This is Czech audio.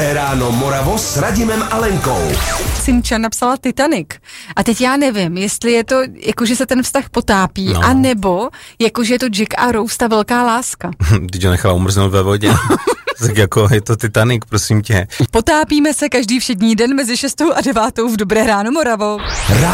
Ráno Moravo s Radimem a Lenkou. Simča napsala Titanic. A teď já nevím, jestli je to, jakože se ten vztah potápí, anebo jakože je to Jack a Rose, ta velká láska. Teď ho nechala umrznout ve vodě. Tak jako je to Titanic, prosím tě. Potápíme se každý všední den mezi 6 a 9 v Dobré ráno Moravo.